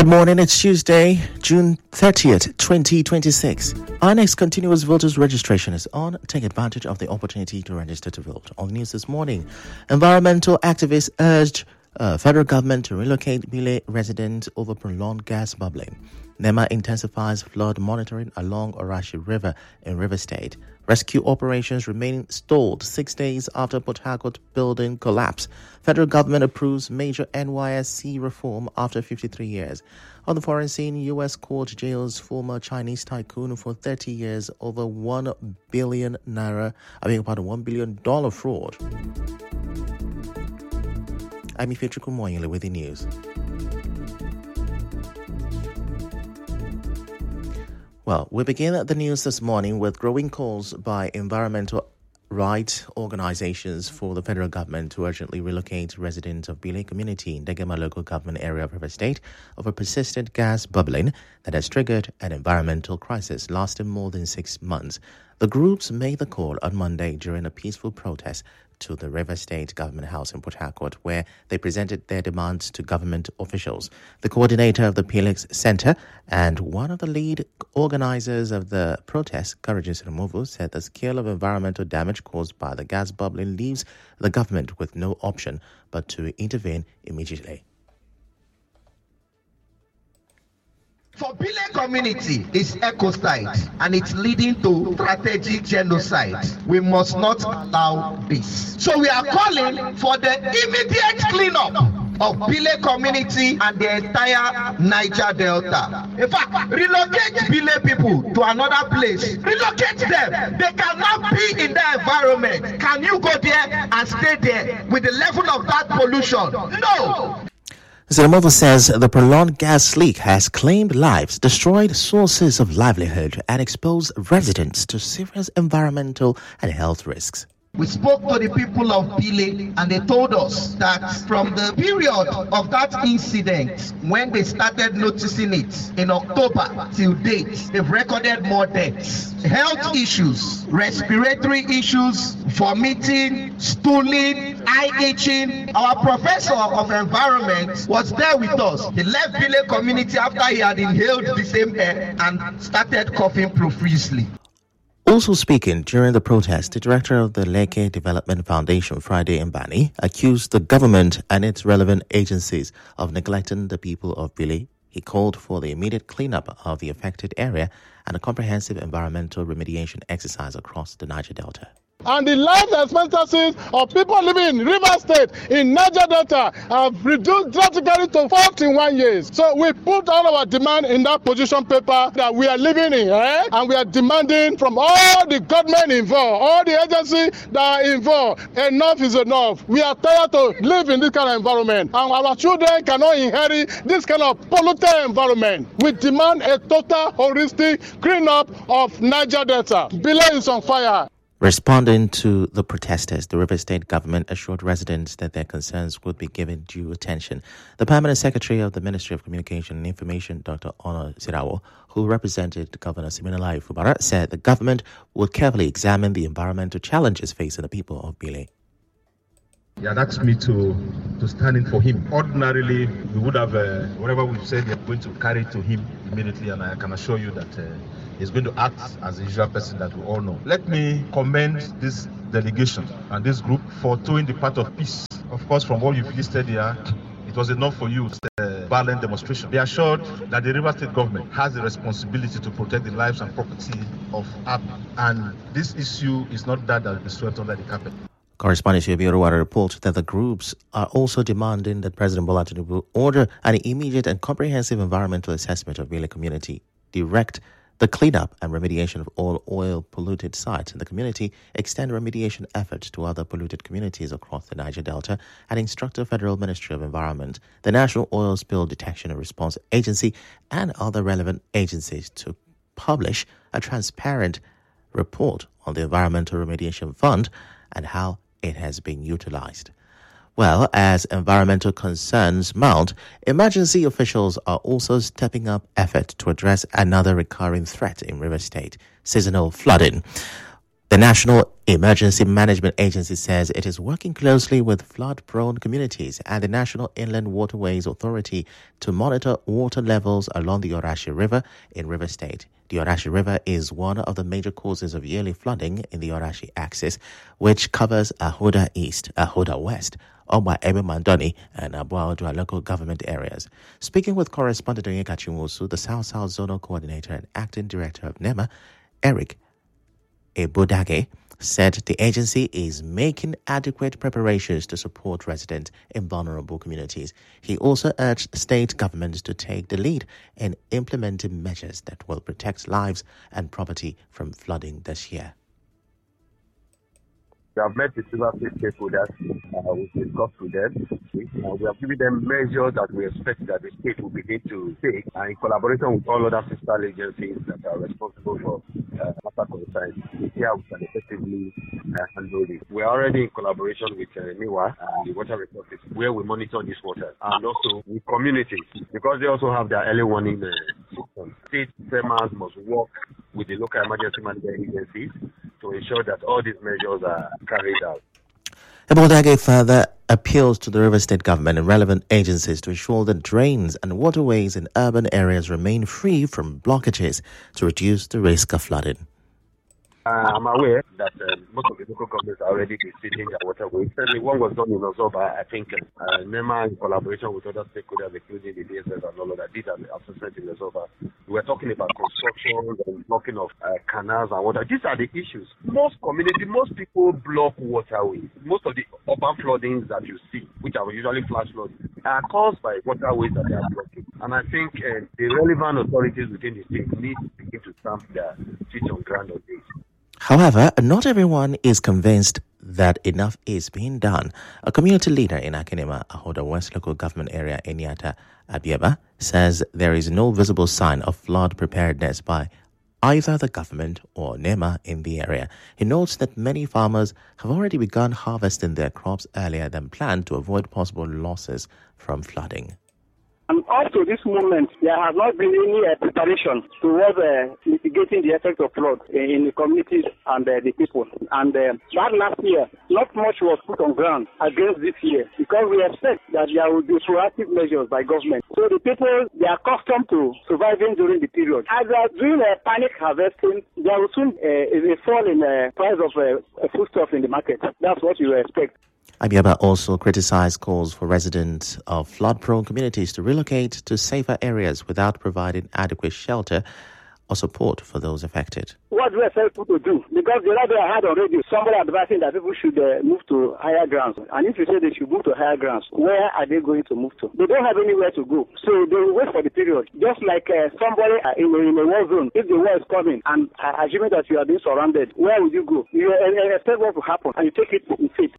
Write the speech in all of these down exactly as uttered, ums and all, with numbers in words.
Good morning, it's Tuesday, June thirtieth, twenty twenty-six. Our next continuous voters registration is on. Take advantage of the opportunity to register to vote. On the news this morning, environmental activists urged uh, federal government to relocate Bile residents over prolonged gas bubbling. NEMA intensifies flood monitoring along Orashi River in River State. Rescue operations remaining stalled six days after Port Harcourt building collapse. Federal government approves major N Y S C reform after fifty-three years. On the foreign scene, U S court jails former Chinese tycoon for thirty years over one billion naira, I mean about a one billion dollars fraud. I'm Ifechu Kumoyele with the news. Well, we begin the news this morning with growing calls by environmental rights organizations for the federal government to urgently relocate residents of Bile community in Degema local government area of River State over persistent gas bubbling that has triggered an environmental crisis lasting more than six months. The groups made the call on Monday during a peaceful protest to the River State Government House in Port Harcourt, where they presented their demands to government officials. The coordinator of the P L I X Centre and one of the lead organizers of the protest, Courageous Removal, said the scale of environmental damage caused by the gas bubbling leaves the government with no option but to intervene immediately. For Bile community, it's ecocide and it's leading to strategic genocide. We must not allow this. So we are calling for the immediate cleanup of Bile community and the entire Niger Delta. In fact, relocate Bile people to another place. Relocate them. They cannot be in that environment. Can you go there and stay there with the level of that pollution? No. Zeremovo says the prolonged gas leak has claimed lives, destroyed sources of livelihood, and exposed residents to serious environmental and health risks. We spoke to the people of Bile and they told us that from the period of that incident, when they started noticing it in October till date, they've recorded more deaths, health issues, respiratory issues, vomiting, stooling, eye itching. Our professor of environment was there with us. He left Bile community after he had inhaled the same air and started coughing profusely. Also speaking during the protest, the director of the Leke Development Foundation, Friday Mbani, accused the government and its relevant agencies of neglecting the people of Bile. He called for the immediate cleanup of the affected area and a comprehensive environmental remediation exercise across the Niger Delta. And the life expectancies of people living in River State, in Niger Delta, have reduced drastically to forty-one years. So we put all our demand in that position paper that we are living in, eh? And we are demanding from all the government involved, all the agencies that are involved, enough is enough. We are tired to live in this kind of environment, and our children cannot inherit this kind of polluted environment. We demand a total holistic cleanup of Niger Delta. Bile is on fire. Responding to the protesters, the River State government assured residents that their concerns would be given due attention. The Permanent Secretary of the Ministry of Communication and Information, Doctor Ono Sirawo, who represented Governor Siminalayi Fubara, said the government would carefully examine the environmental challenges facing the people of Bile. He had asked me to, to stand in for him. Ordinarily, we would have, uh, whatever we've said, we are going to carry it to him immediately, and I can assure you that uh, he's going to act as the usual person that we all know. Let me commend this delegation and this group for towing the path of peace. Of course, from what you've listed here, it was enough for you, a violent demonstration. Be assured that the River State government has the responsibility to protect the lives and property of A B, and this issue is not that that will be swept under the carpet. Correspondent Yobi Oruwara reports that the groups are also demanding that President Bola Tinubu order an immediate and comprehensive environmental assessment of Bile community, direct the cleanup and remediation of all oil-polluted sites in the community, extend remediation efforts to other polluted communities across the Niger Delta, and instruct the Federal Ministry of Environment, the National Oil Spill Detection and Response Agency, and other relevant agencies to publish a transparent report on the Environmental Remediation Fund and how it has been utilized. Well, as environmental concerns mount, emergency officials are also stepping up effort to address another recurring threat in River State, seasonal flooding. The National Emergency Management Agency says it is working closely with flood-prone communities and the National Inland Waterways Authority to monitor water levels along the Orashi River in Rivers State. The Orashi River is one of the major causes of yearly flooding in the Orashi axis, which covers Ahoda East, Ahoda West, Oba Ebe Mandoni, and Abuadua local government areas. Speaking with correspondent Onyeka Chinwosu, the South-South Zonal Coordinator and Acting Director of NEMA, Eric Ebodage, said the agency is making adequate preparations to support residents in vulnerable communities. He also urged state governments to take the lead in implementing measures that will protect lives and property from flooding this year. We have met with several stakeholders. Uh, we discussed with them. Uh, we have given them measures that we expect that the state will begin to take, and in collaboration with all other fiscal agencies that are responsible for uh, matter concerns, here we can effectively uh, handle this. We are already in collaboration with uh, NIWA and the water resources, where we monitor this water, and also with communities, because they also have their early warning uh, system. State farmers must work with the local emergency management agencies to ensure that all these measures are carried out. Ebodage further appeals to the River State government and relevant agencies to ensure that drains and waterways in urban areas remain free from blockages to reduce the risk of flooding. Uh, I'm aware that uh, most of the local governments are already receiving their waterways. Certainly, one was done in Ozoba. I think uh, NEMA, in collaboration with other stakeholders, including the D S S and all of that, did an assessment in Ozoba. We were talking about construction and blocking of uh, canals and water. These are the issues. Most community, most people block waterways. Most of the urban floodings that you see, which are usually flash floods, are caused by waterways that they are blocking. And I think uh, the relevant authorities within the state need to begin to stamp their feet on ground on this. However, not everyone is convinced that enough is being done. A community leader in Akinima, Ahoda West local government area, Enyata Abieba, says there is no visible sign of flood preparedness by either the government or NEMA in the area. He notes that many farmers have already begun harvesting their crops earlier than planned to avoid possible losses from flooding. And up to this moment, there has not been any uh, preparation towards uh, mitigating the effect of flood in, in the communities and uh, the people. And uh, that last year, not much was put on ground against this year because we expect that there will be proactive measures by government. So the people, they are accustomed to surviving during the period. As they are doing uh, panic harvesting, there will soon uh, a fall in the uh, price of uh, foodstuff in the market. That's what you expect. Abieba also criticized calls for residents of flood-prone communities to relocate to safer areas without providing adequate shelter or support for those affected. What do we expect people to do? Because the other day I had on radio somebody advising that people should uh, move to higher grounds. And if you say they should move to higher grounds, where are they going to move to? They don't have anywhere to go. So they will wait for the period. Just like uh, somebody uh, in, in a war zone, if the war is coming and uh, assuming that you are being surrounded, where will you go? You uh, expect what will happen and you take it in faith.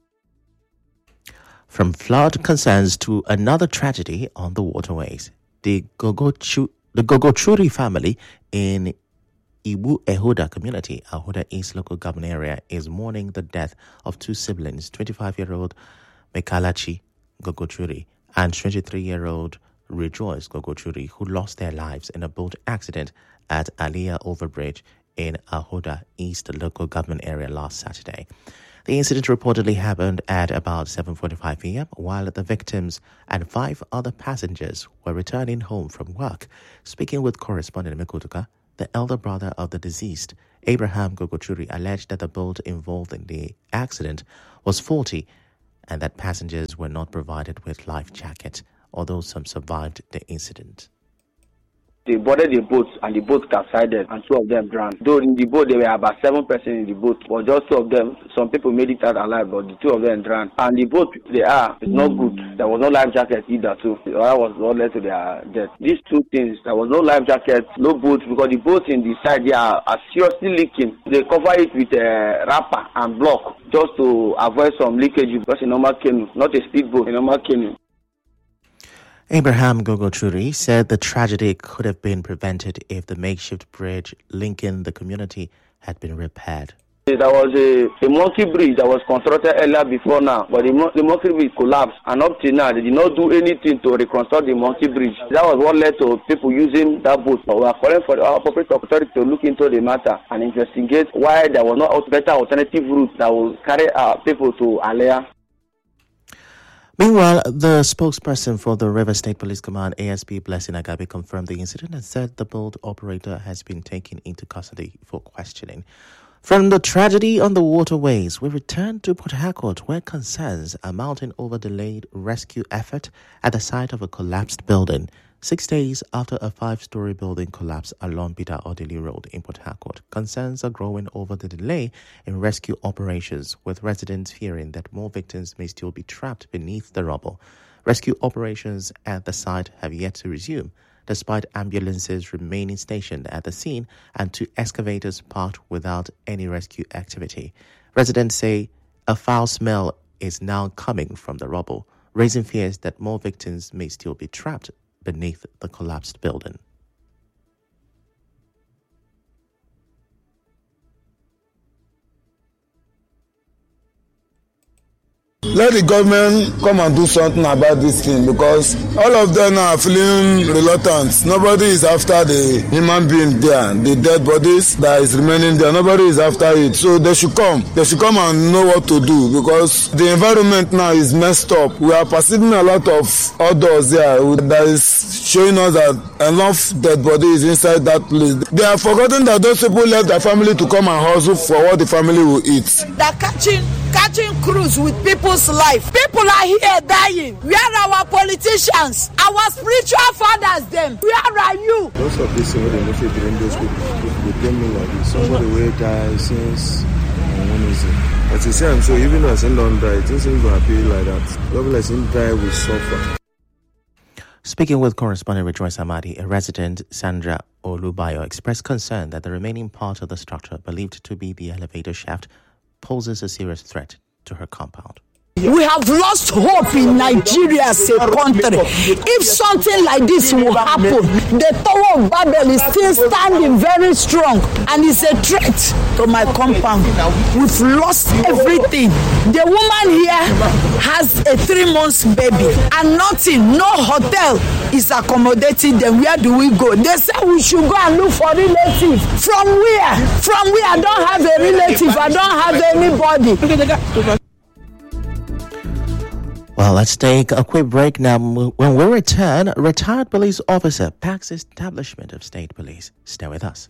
From flood concerns to another tragedy on the waterways. The Gogochu, the Gogochuri family in Ibu Ehoda community, Ahoda East local government area, is mourning the death of two siblings, twenty-five-year-old Mekalachi Gogochuri and twenty-three-year-old Rejoice Gogochuri, who lost their lives in a boat accident at Aliyah Overbridge in Ahoda East local government area last Saturday. The incident reportedly happened at about seven forty-five p.m. while the victims and five other passengers were returning home from work. Speaking with correspondent Mikutuka, the elder brother of the deceased, Abraham Gogochuri, alleged that the boat involved in the accident was faulty and that passengers were not provided with life jackets, although some survived the incident. They boarded the boat and the boat capsized and two of them drowned. Though in the boat there were about seven persons in the boat, but just two of them, some people made it out alive, but the two of them drowned. And the boat they are is not good. There was no life jacket either too. That was what led to their death. These two things, there was no life jacket, no boat, because the boats in the side they are, are seriously leaking. They cover it with a wrapper and block just to avoid some leakage because a normal canoe, not a speedboat, a normal canoe. Abraham Gogochuri said the tragedy could have been prevented if the makeshift bridge linking the community had been repaired. There was a, a monkey bridge that was constructed earlier before now, but the, the monkey bridge collapsed, and up till now they did not do anything to reconstruct the monkey bridge. That was what led to people using that boat. But we are calling for our appropriate authority to look into the matter and investigate why there was no better alternative route that will carry our people to Alea. Meanwhile, the spokesperson for the River State Police Command, A S P Blessing Agabi, confirmed the incident and said the boat operator has been taken into custody for questioning. From the tragedy on the waterways, we return to Port Harcourt, where concerns are mounting over delayed rescue effort at the site of a collapsed building. Six days after a five-story building collapsed along Peter Odili Road in Port Harcourt, concerns are growing over the delay in rescue operations, with residents fearing that more victims may still be trapped beneath the rubble. Rescue operations at the site have yet to resume, despite ambulances remaining stationed at the scene and two excavators parked without any rescue activity. Residents say a foul smell is now coming from the rubble, raising fears that more victims may still be trapped beneath the collapsed building. Let the government come and do something about this thing, because all of them are feeling reluctant. Nobody is after the human being there, the dead bodies that is remaining there. Nobody is after it. So they should come. They should come and know what to do, because the environment now is messed up. We are perceiving a lot of odors there that is showing us that enough dead bodies inside that place. They have forgotten that those people left their family to come and hustle for what the family will eat. They're catching catching cruise with people's life. People are here dying. Where are our politicians? Our spiritual fathers, them? Where are you? Most of this thing, when they bring those people, they tell me like this. Somebody will die since uh, when is it? As you say, I'm sure even as in London, it doesn't go happy like that. People as in die will suffer. Speaking with correspondent Rejoice Amadi, a resident, Sandra Olubayo, expressed concern that the remaining part of the structure, believed to be the elevator shaft, poses a serious threat to her compound. We have lost hope in Nigeria as a country. If something like this will happen, the Tower of Babel is still standing very strong and is a threat to my compound. We've lost everything. The woman here has a three months baby and nothing, no hotel is accommodating them. Where do we go? They say we should go and look for relatives. From where? From where? I don't have a relative. I don't have anybody. Well, let's take a quick break now. When we return, retired police officer packs establishment of state police. Stay with us.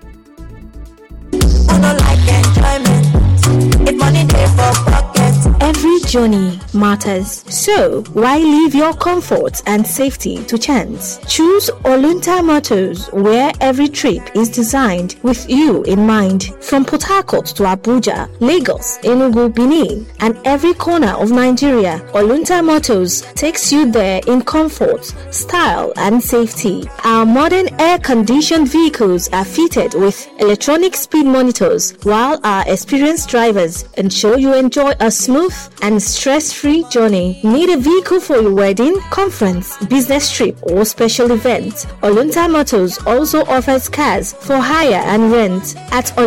Every journey matters. So, why leave your comfort and safety to chance? Choose Olunta Motors, where every trip is designed with you in mind. From Port Harcourt to Abuja, Lagos, Enugu, Benin, and every corner of Nigeria, Olunta Motors takes you there in comfort, style, and safety. Our modern air-conditioned vehicles are fitted with electronic speed monitors, while our experienced drivers ensure you enjoy a smooth and stress-free journey. Need a vehicle for your wedding, conference, business trip, or special event? Olunta Motors also offers cars for hire and rent. At